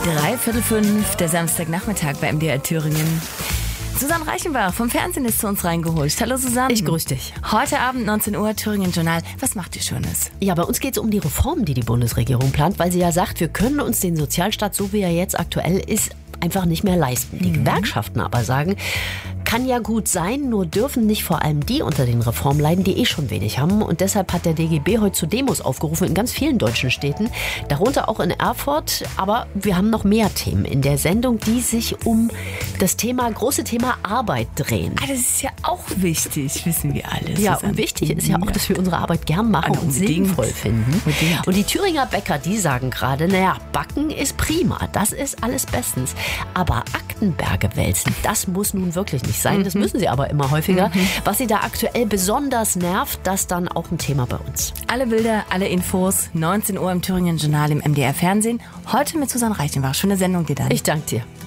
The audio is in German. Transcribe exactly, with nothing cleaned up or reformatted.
Dreiviertel fünf, der Samstagnachmittag bei M D R Thüringen. Susanne Reichenbach vom Fernsehen ist zu uns reingeholt. Hallo Susanne. Ich grüße dich. Heute Abend neunzehn Uhr, Thüringen Journal. Was macht ihr Schönes? Ja, bei uns geht es um die Reformen, die die Bundesregierung plant, weil sie ja sagt, wir können uns den Sozialstaat, so wie er jetzt aktuell ist, einfach nicht mehr leisten. Die mhm. Gewerkschaften aber sagen, kann ja gut sein, nur dürfen nicht vor allem die unter den Reformen leiden, die eh schon wenig haben. Und deshalb hat der D G B heute zu Demos aufgerufen in ganz vielen deutschen Städten, darunter auch in Erfurt. Aber wir haben noch mehr Themen in der Sendung, die sich um das Thema, große Thema Arbeit drehen. Ah, das ist ja auch wichtig, wissen wir alle. Ja, und wichtig ist ja auch, dass wir unsere Arbeit gern machen und sinnvoll finden. Unbedingt. Und die Thüringer Bäcker, die sagen gerade, naja, Backen ist prima, das ist alles bestens. Aber Aktenberge wälzen, das muss nun wirklich nicht sein. Das müssen sie aber immer häufiger. Mhm. Was sie da aktuell besonders nervt, das dann auch ein Thema bei uns. Alle Bilder, alle Infos, neunzehn Uhr im Thüringen Journal im M D R Fernsehen. Heute mit Susanne Reichenbach. Schöne Sendung dir dann. Ich danke dir.